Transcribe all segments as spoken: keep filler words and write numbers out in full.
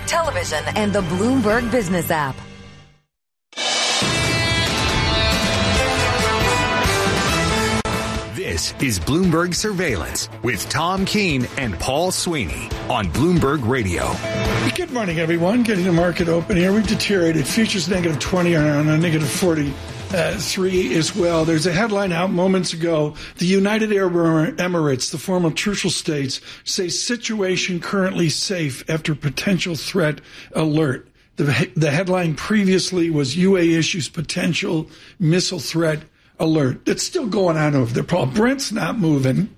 Network Television and the Bloomberg Business app. This is Bloomberg Surveillance with Tom Keene and Paul Sweeney on Bloomberg Radio. Good morning, everyone. Getting the market open here. We've deteriorated. Futures negative twenty are on a negative forty-three as well. There's a headline out moments ago. The United Arab Emirates, the former trucial states, say situation currently safe after potential threat alert. The, the headline previously was U A E issues potential missile threat alert. That's still going on over there, Paul. Brent's not moving.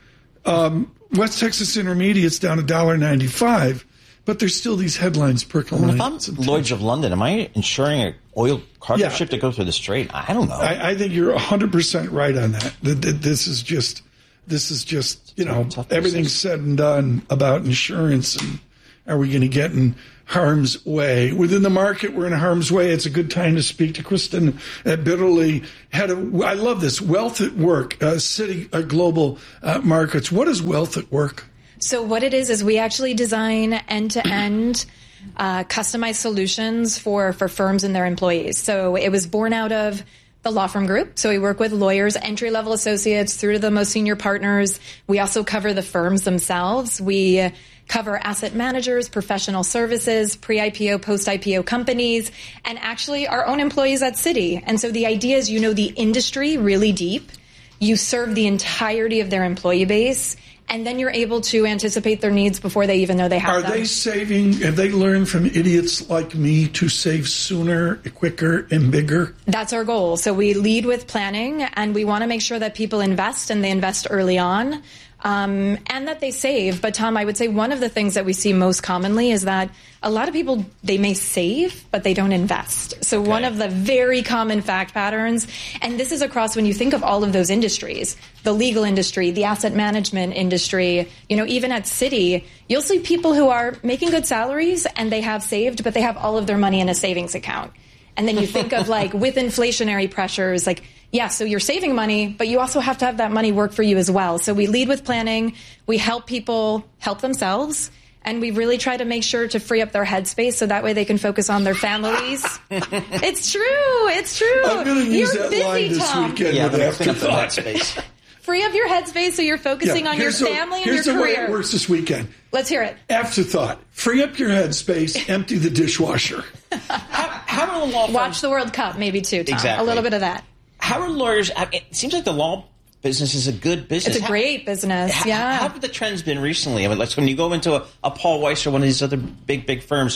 Um, West Texas Intermediate's down one dollar ninety-five, but there's still these headlines percolating. I mean, if I'm Lloyd's of London, am I insuring an oil cargo yeah. ship to go through the strait? I don't know. I, I think you're one hundred percent right on that. This is just, this is just, you know, everything's said and done about insurance, and are we going to get in harm's way? Within the market, we're in harm's way. It's a good time to speak to Kristen Bitterly. Had a, I love this. Wealth at Work, uh, City uh, Global uh, Markets. What is Wealth at Work? So what it is is we actually design end-to-end uh, customized solutions for, for firms and their employees. So it was born out of the law firm group. So we work with lawyers, entry-level associates through to the most senior partners. We also cover the firms themselves. We cover asset managers, professional services, pre-I P O, post-I P O companies, and actually our own employees at Citi. And so the idea is you know the industry really deep. You serve the entirety of their employee base, and then you're able to anticipate their needs before they even know they have Are them. Are they saving, have they learned from idiots like me to save sooner, quicker, and bigger? That's our goal. So we lead with planning, and we want to make sure that people invest, and they invest early on. Um, and that they save. But Tom, I would say one of the things that we see most commonly is that a lot of people, they may save, but they don't invest. So okay. One of the very common fact patterns, and this is across when you think of all of those industries, the legal industry, the asset management industry, you know, even at Citi, you'll see people who are making good salaries and they have saved, but they have all of their money in a savings account. And then you think of like with inflationary pressures, like, yeah, so you're saving money, but you also have to have that money work for you as well. So we lead with planning. We help people help themselves. And we really try to make sure to free up their headspace so that way they can focus on their families. It's true. It's true. I'm going to use you're that busy, line this Tom. weekend yeah, with Afterthought. Free up your headspace so you're focusing yeah, on your family and your career. Here's the way career. it works this weekend. Let's hear it. Afterthought. Free up your headspace. Empty the dishwasher. how, how are the law firms? Watch the World Cup, maybe too, Tom. Exactly. A little bit of that. How are lawyers? I mean, it seems like the law business is a good business. It's a how, great business. How, yeah. How have the trends been recently? I mean, like when you go into a, a Paul Weiss or one of these other big, big firms,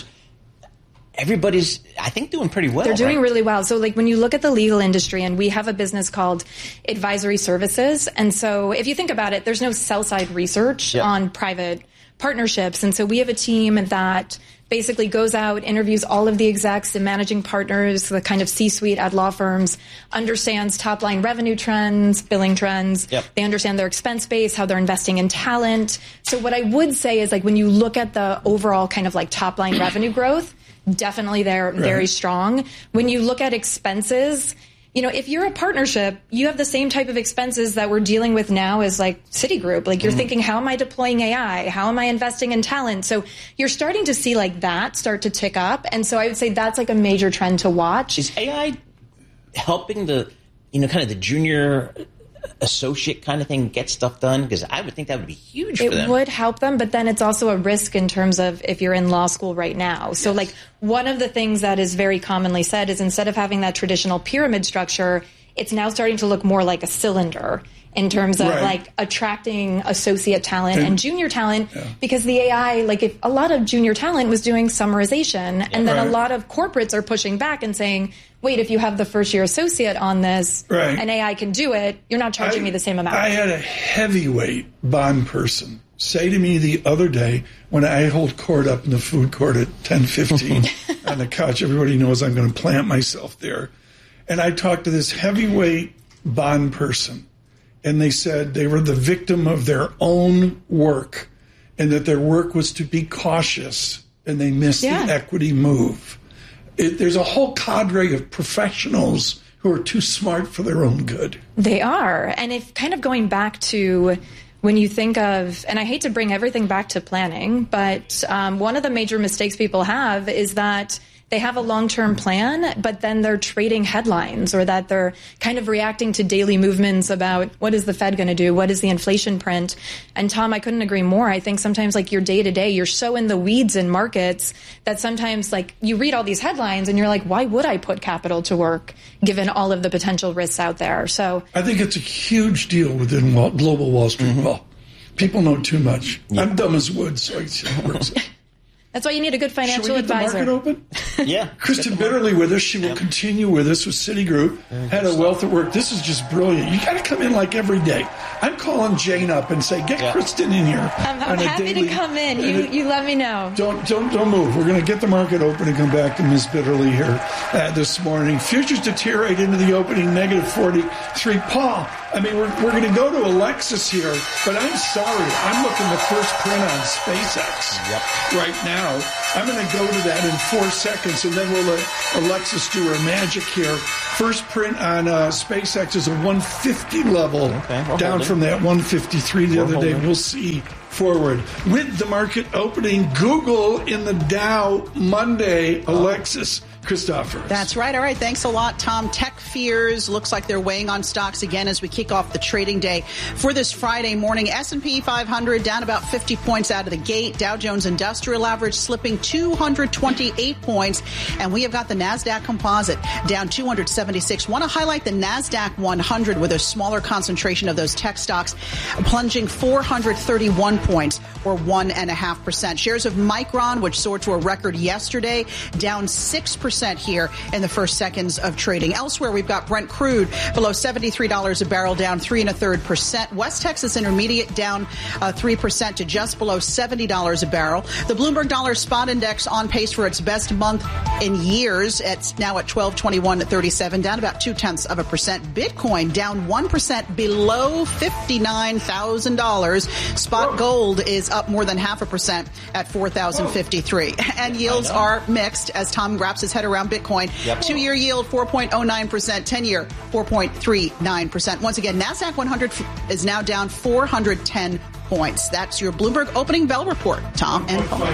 everybody's, I think, doing pretty well. They're doing right? really well. So like when you look at the legal industry, and we have a business called Advisory Services. And so if you think about it, there's no sell-side research yep. on private partnerships. And so we have a team that basically goes out, interviews all of the execs and managing partners, the kind of C-suite at law firms, understands top-line revenue trends, billing trends. Yep. They understand their expense base, how they're investing in talent. So what I would say is like when you look at the overall kind of like top-line revenue growth, definitely they're right. very strong. When you look at expenses, you know, if you're a partnership, you have the same type of expenses that we're dealing with now as like Citigroup. Like you're mm. thinking, how am I deploying A I? How am I investing in talent? So you're starting to see like that start to tick up. And so I would say that's like a major trend to watch. Is A I helping the, you know, kind of the junior associate kind of thing get stuff done? Because I would think that would be huge it for them. It would help them, but then it's also a risk in terms of if you're in law school right now. So yes. like one of the things that is very commonly said is instead of having that traditional pyramid structure, it's now starting to look more like a cylinder in terms of right. like attracting associate talent and, and junior talent yeah. because the A I, like if a lot of junior talent was doing summarization yeah. and then right. a lot of corporates are pushing back and saying, wait, if you have the first year associate on this right. and A I can do it, you're not charging I, me the same amount. I had a heavyweight bond person say to me the other day when I hold court up in the food court at ten fifteen on the couch, everybody knows I'm going to plant myself there. And I talked to this heavyweight bond person, and they said they were the victim of their own work and that their work was to be cautious, and they missed yeah. the equity move. It, there's a whole cadre of professionals who are too smart for their own good. They are. And if kind of going back to when you think of, and I hate to bring everything back to planning, but um, one of the major mistakes people have is that they have a long-term plan, but then they're trading headlines, or that they're kind of reacting to daily movements about what is the Fed going to do? What is the inflation print? And Tom, I couldn't agree more. I think sometimes like your day-to-day, you're so in the weeds in markets that sometimes like you read all these headlines and you're like, why would I put capital to work given all of the potential risks out there? So I think it's a huge deal within Wall, global Wall Street. Mm-hmm. Well, people know too much. Yeah. I'm dumb as wood, so it works. That's why you need a good financial Should we get advisor. the market open? Yeah. Kristen Bitterly with us. She will yep. continue with us with Citigroup. Mm-hmm. Had a Wealth at Work. This is just brilliant. You got to come in like every day. I'm calling Jane up and say, get yeah. Kristen in here. I'm, I'm happy daily, to come in. You it, you let me know. Don't don't don't move. We're going to get the market open and come back to Miz Bitterly here uh, this morning. Futures deteriorate into the opening, negative forty-three. Paul, I mean, we're we're going to go to Alexis here, but I'm sorry. I'm looking the first print on SpaceX yep. right now. I'm going to go to that in four seconds, and then we'll let Alexis do her magic here. First print on uh, SpaceX is a one fifty level, okay, down holding. From that one fifty-three the we're other holding. day. We'll see forward. With the market opening, Google in the Dow Monday. Alexis Christophorous. That's right. All right. Thanks a lot, Tom. Tech fears looks like they're weighing on stocks again as we kick off the trading day for this Friday morning. S and P five hundred down about fifty points out of the gate. Dow Jones Industrial Average slipping two hundred twenty-eight points. And we have got the NASDAQ Composite down two hundred seventy-six. Want to highlight the NASDAQ one hundred with a smaller concentration of those tech stocks, plunging four hundred thirty-one points or one and a half percent. Shares of Micron, which soared to a record yesterday, down six percent here in the first seconds of trading. Elsewhere, we've got Brent crude below seventy-three dollars a barrel, down three and a third percent. West Texas Intermediate down uh, three percent to just below seventy dollars a barrel. The Bloomberg Dollar Spot Index on pace for its best month in years. It's now at twelve twenty-one thirty-seven, down about two tenths of a percent. Bitcoin down one percent below fifty-nine thousand dollars. Spot Whoa. Gold is up more than half a percent at four thousand fifty-three. And yields are mixed as Tom wraps his head around Bitcoin. Yep. Two-year yield, four point oh nine percent. ten-year, four point three nine percent. Once again, NASDAQ one hundred is now down four hundred ten points. That's your Bloomberg opening bell report, Tom and Paul.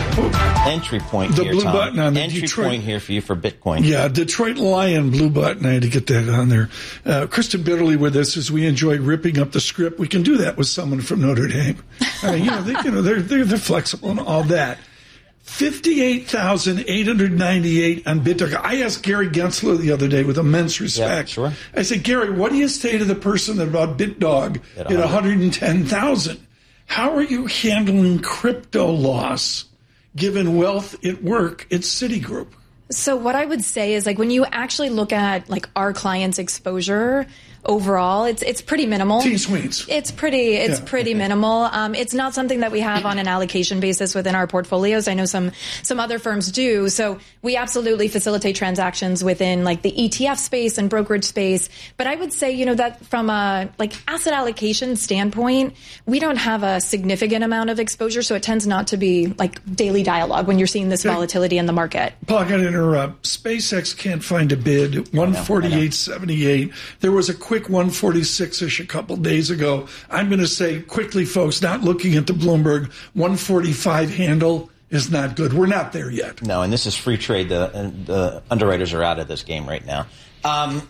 Entry point the here, blue Tom. button on the Entry Detroit, point here for you for Bitcoin. Yeah, Detroit Lion blue button. I had to get that on there. Uh, Kristen Bitterly with us as we enjoy ripping up the script. We can do that with someone from Notre Dame. Uh, you know, they, you know they're, they're they're flexible and all that. fifty-eight thousand eight hundred ninety-eight on BitDog. I asked Gary Gensler the other day with immense respect. Yeah, sure. I said, Gary, what do you say to the person that bought BitDog at one hundred ten thousand? How are you handling crypto loss given Wealth at Work at Citigroup? So what I would say is, like, when you actually look at like our clients' exposure overall, it's it's pretty minimal. T-Sweets. It's pretty it's yeah. pretty minimal. Um, it's not something that we have on an allocation basis within our portfolios. I know some some other firms do. So we absolutely facilitate transactions within like the E T F space and brokerage space. But I would say, you know, that from a like asset allocation standpoint, we don't have a significant amount of exposure. So it tends not to be like daily dialogue when you're seeing this volatility in the market. Paul, I got to interrupt. SpaceX can't find a bid. one forty-eight seventy-eight. There was a quick one forty-six-ish a couple days ago. I'm going to say quickly, folks, not looking at the Bloomberg, one forty-five handle is not good. We're not there yet. No, and this is free trade. The, the underwriters are out of this game right now. Um,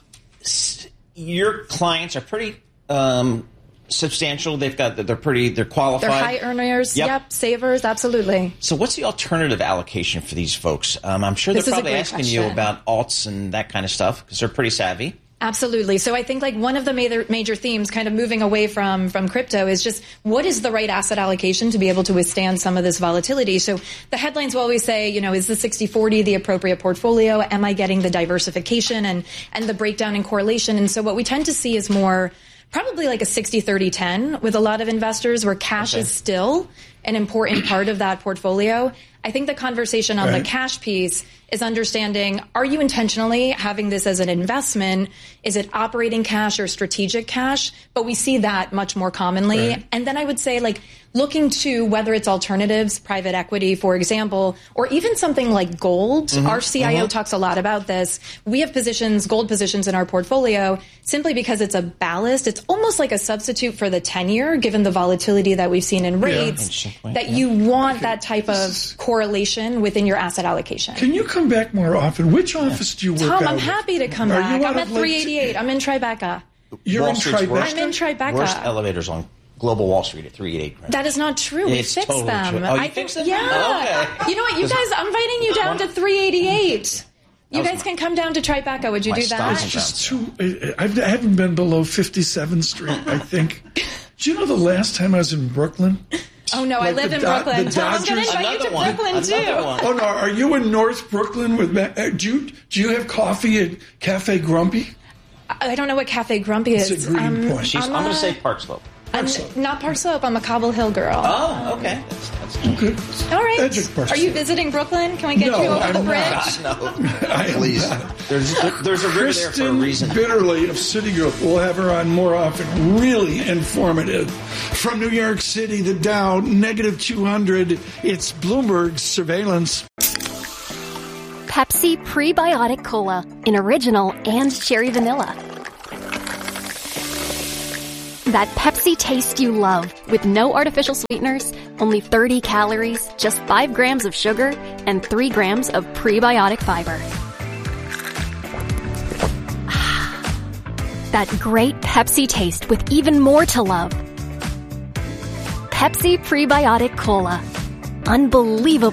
your clients are pretty um, substantial. They've got they're pretty they're qualified. They're high earners. Yep. yep savers. Absolutely. So what's the alternative allocation for these folks? Um, I'm sure they're this probably asking question. you about alts and that kind of stuff because they're pretty savvy. Absolutely. So I think like one of the major major themes kind of moving away from from crypto is just what is the right asset allocation to be able to withstand some of this volatility. So the headlines will always say, you know, is the sixty forty the appropriate portfolio? Am I getting the diversification and and the breakdown and correlation? And so what we tend to see is more probably like a sixty thirty ten with a lot of investors where cash okay. is still an important part of that portfolio. I think the conversation on right. the cash piece is understanding, are you intentionally having this as an investment? Is it operating cash or strategic cash? But we see that much more commonly. Right. And then I would say, like, looking to whether it's alternatives, private equity, for example, or even something like gold. Mm-hmm. Our C I O mm-hmm. talks a lot about this. We have positions, gold positions in our portfolio simply because it's a ballast. It's almost like a substitute for the ten-year, given the volatility that we've seen in rates, yeah. that yeah. you want okay. that type of correlation within your asset allocation. Can you come back more often? Which office do you work Tom, out I'm happy to come Are back. I'm at three eighty-eight. I'm in Tribeca. You're Wall in Street's Tribeca? Worst, I'm in Tribeca. Worst elevators on Global Wall Street at three eighty-eight. That is not true. We it's fixed totally them. True. Oh, you I fixed think, them? Yeah. Oh, okay. You know what? You guys, I'm inviting you down to three eighty-eight. You guys my, can come down to Tribeca. Would you do that? It's just too. I haven't been below fifty-seventh Street, I think. Do you know the last time I was in Brooklyn? Oh, no, like I live in Do- Brooklyn. Tom, I'm going to invite you to one. Brooklyn, Another too. One. Oh, no. Are you in North Brooklyn? With uh, do, you, do you have coffee at Cafe Grumpy? I don't know what Cafe Grumpy is. It's a Green um, Point. She's, I'm, I'm going to say Park Slope. I'm not Park Slope. I'm a Cobble Hill girl. Oh, okay. That's, that's good. All right. Are you visiting Brooklyn? Can we get no, you over I'm the bridge? Not. No, please. There's, there's a river there for a reason. Bitterly of Citigroup. We'll have her on more often. Really informative. From New York City, the Dow, negative two hundred. It's Bloomberg Surveillance. Pepsi Prebiotic Cola in original and cherry vanilla. That Pepsi taste you love, with no artificial sweeteners, only thirty calories, just five grams of sugar, and three grams of prebiotic fiber. That great Pepsi taste with even more to love. Pepsi Prebiotic Cola. Unbelievable.